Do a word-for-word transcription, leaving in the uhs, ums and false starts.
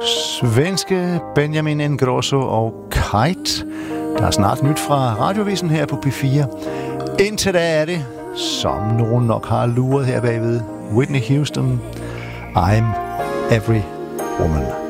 Svenske Benjamin Ingrosso og Kite. Der er snart nyt fra Radiovisen her på P fire. Indtil da er det, som nogen nok har luret her bagved, Whitney Houston, I'm Every Woman.